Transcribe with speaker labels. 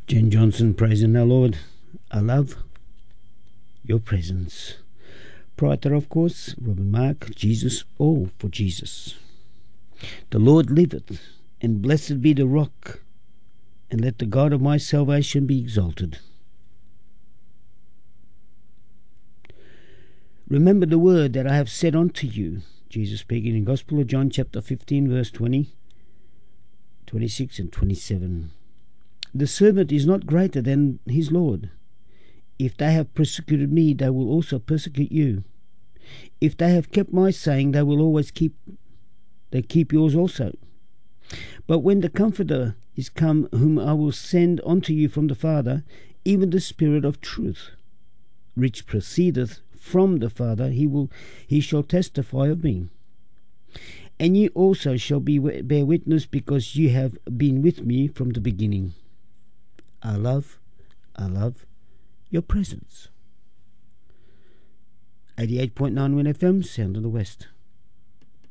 Speaker 1: Jen Johnson praising our Lord. I love your presence. Prior to that, of course, Robin Mark, Jesus, all for Jesus. The Lord liveth, and blessed be the rock, and let the God of my salvation be exalted. Remember the word that I have said unto you, Jesus speaking in Gospel of John chapter 15 verse 20, 26 and 27. The servant is not greater than his Lord. If they have persecuted me, they will also persecute you. If they have kept my saying, they will always keep yours also. But when the Comforter is come, whom I will send unto you from the Father, even the Spirit of truth, which proceedeth from the Father, he shall testify of me. And you also shall bear witness, because you have been with me from the beginning. I love your presence. 88.9 Win FM, Sound of the West.